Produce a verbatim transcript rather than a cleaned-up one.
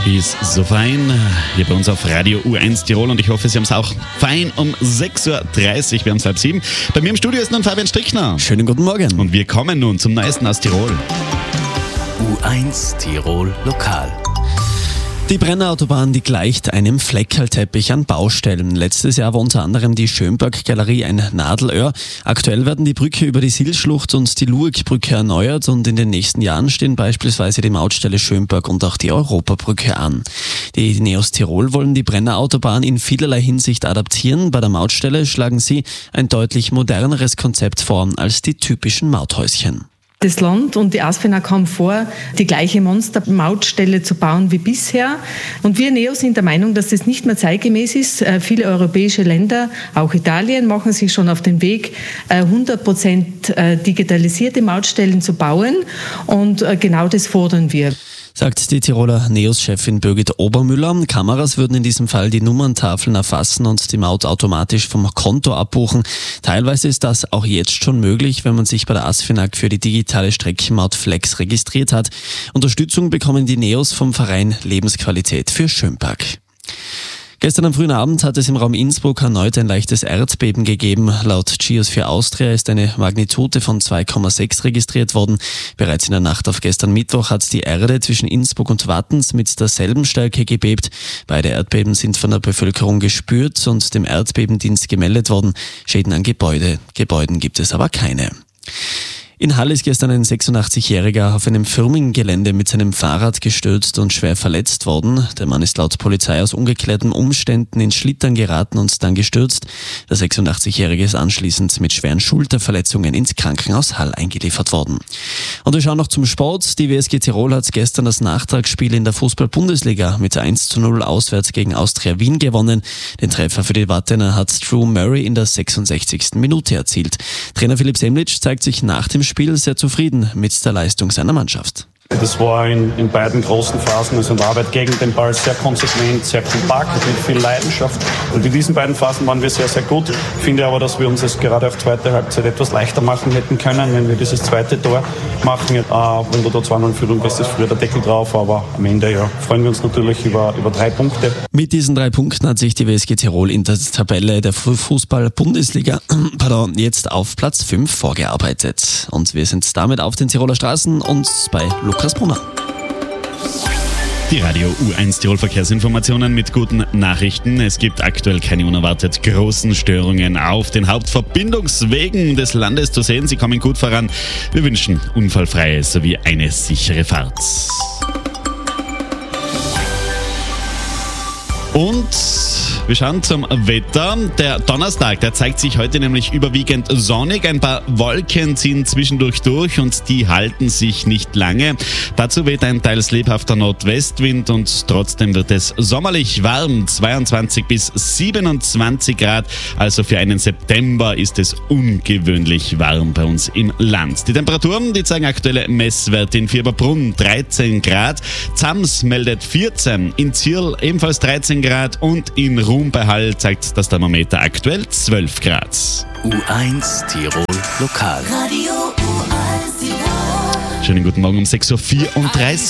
Ist so fein, hier bei uns auf Radio U eins Tirol und ich hoffe, Sie haben es auch fein um sechs Uhr dreißig, wir haben es halb sieben. Bei mir im Studio ist nun Fabian Strickner. Schönen guten Morgen. Und wir kommen nun zum Neuesten aus Tirol. U eins Tirol Lokal. Die Brenner-Autobahn, die gleicht einem Fleckerlteppich an Baustellen. Letztes Jahr war unter anderem die Schönberg-Galerie ein Nadelöhr. Aktuell werden die Brücke über die Silschlucht und die Luegbrücke erneuert und in den nächsten Jahren stehen beispielsweise die Mautstelle Schönberg und auch die Europabrücke an. Die Neos Tirol wollen die Brenner-Autobahn in vielerlei Hinsicht adaptieren. Bei der Mautstelle schlagen sie ein deutlich moderneres Konzept vor als die typischen Mauthäuschen. Das Land und die ASFINAG haben vor, die gleiche Monstermautstelle zu bauen wie bisher. Und wir Neos sind der Meinung, dass das nicht mehr zeitgemäß ist. Viele europäische Länder, auch Italien, machen sich schon auf den Weg, hundert Prozent digitalisierte Mautstellen zu bauen. Und genau das fordern wir. Sagt die Tiroler Neos-Chefin Birgit Obermüller. Kameras würden in diesem Fall die Nummerntafeln erfassen und die Maut automatisch vom Konto abbuchen. Teilweise ist das auch jetzt schon möglich, wenn man sich bei der ASFINAG für die digitale Streckenmaut Flex registriert hat. Unterstützung bekommen die Neos vom Verein Lebensqualität für Schönberg. Gestern am frühen Abend hat es im Raum Innsbruck erneut ein leichtes Erdbeben gegeben. Laut Geosphere Austria ist eine Magnitude von zwei Komma sechs registriert worden. Bereits in der Nacht auf gestern Mittwoch hat die Erde zwischen Innsbruck und Wattens mit derselben Stärke gebebt. Beide Erdbeben sind von der Bevölkerung gespürt und dem Erdbebendienst gemeldet worden. Schäden an Gebäude. Gebäuden gibt es aber keine. In Hall ist gestern ein sechsundachtzigjähriger auf einem Firmengelände mit seinem Fahrrad gestürzt und schwer verletzt worden. Der Mann ist laut Polizei aus ungeklärten Umständen ins Schlittern geraten und dann gestürzt. Der sechsundachtzigjährige ist anschließend mit schweren Schulterverletzungen ins Krankenhaus Hall eingeliefert worden. Und wir schauen noch zum Sport. Die W S G Tirol hat gestern das Nachtragsspiel in der Fußball-Bundesliga mit eins zu null auswärts gegen Austria Wien gewonnen. Den Treffer für die Wattener hat Drew Murray in der sechsundsechzigsten Minute erzielt. Trainer Philipp Semlitsch zeigt sich nach dem Spiel sehr zufrieden mit der Leistung seiner Mannschaft. Das war in, in beiden großen Phasen, also in der Arbeit gegen den Ball sehr konsequent, sehr kompakt, mit viel Leidenschaft. Und in diesen beiden Phasen waren wir sehr, sehr gut. Ich finde aber, dass wir uns es gerade auf zweite Halbzeit etwas leichter machen hätten können, wenn wir dieses zweite Tor machen. Äh, wenn du da zwei null Führung bist, ist früher der Deckel drauf, aber am Ende ja, freuen wir uns natürlich über, über drei Punkte. Mit diesen drei Punkten hat sich die W S G Tirol in der Tabelle der Fußball-Bundesliga pardon, jetzt auf Platz fünf vorgearbeitet. Und wir sind damit auf den Tiroler Straßen und bei Lukas Brunner. Die Radio U eins Tirol Verkehrsinformationen mit guten Nachrichten. Es gibt aktuell keine unerwartet großen Störungen auf den Hauptverbindungswegen des Landes zu sehen. Sie kommen gut voran. Wir wünschen unfallfreie sowie eine sichere Fahrt. Und wir schauen zum Wetter. Der Donnerstag, der zeigt sich heute nämlich überwiegend sonnig. Ein paar Wolken ziehen zwischendurch durch und die halten sich nicht lange. Dazu weht ein teils lebhafter Nordwestwind und trotzdem wird es sommerlich warm. zweiundzwanzig bis siebenundzwanzig Grad. Also für einen September ist es ungewöhnlich warm bei uns im Land. Die Temperaturen, die zeigen aktuelle Messwerte in Fieberbrunn dreizehn Grad. Zams meldet vierzehn, in Zierl ebenfalls dreizehn Grad und in Ruhm bei Hall zeigt das Thermometer aktuell zwölf Grad. U eins Tirol Lokal. Radio U eins Tirol. Schönen guten Morgen um sechs Uhr vierunddreißig.